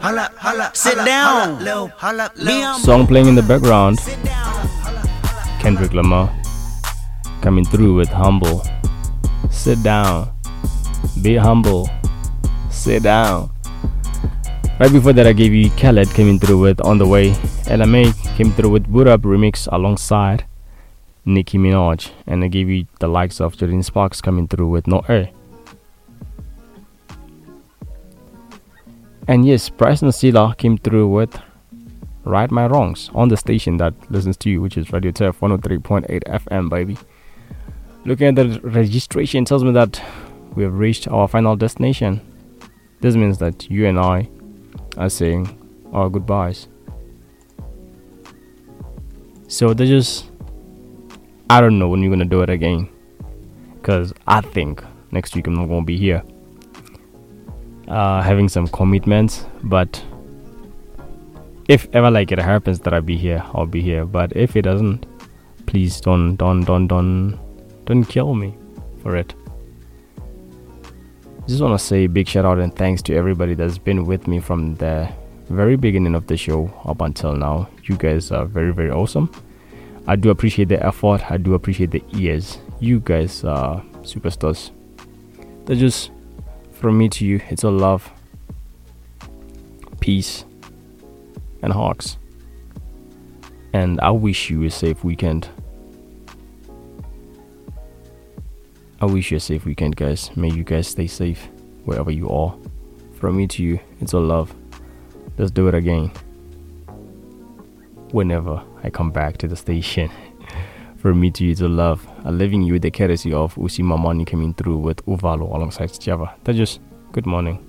Sit down. Song playing in the background. Kendrick Lamar coming through with Humble. Sit down. Be humble. Sit down. Right before that, I gave you Khaled coming through with On the Way. LMA came through with Boot Up remix alongside Nicki Minaj. And I gave you the likes of Jordin Sparks coming through with No Air. And yes, Bryson Steeler came through with Right My Wrongs on the station that listens to you, which is Radio Turf 103.8 FM, baby. Looking at the registration, tells me that we have reached our final destination. This means that you and I are saying our goodbyes. So they just, I don't know when you're gonna do it again, because I think next week I'm not gonna be here. Having some commitments, but if ever like it happens that I'll be here, I'll be here. But if it doesn't, please don't kill me for it. Just want to say a big shout out and thanks to everybody that's been with me from the very beginning of the show up until now. You guys are very, very awesome. I do appreciate the effort. I do appreciate the ears. You guys are superstars. They're just, from me to you, it's all love, peace, and hugs. And I wish you a safe weekend. I wish you a safe weekend, guys. May you guys stay safe wherever you are. From me to you, it's all love. Let's do it again whenever I come back to the station. From me to you, it's all love. I'm leaving you with the courtesy of Usi Mamani coming through with Uvalo alongside Java. That's just good morning.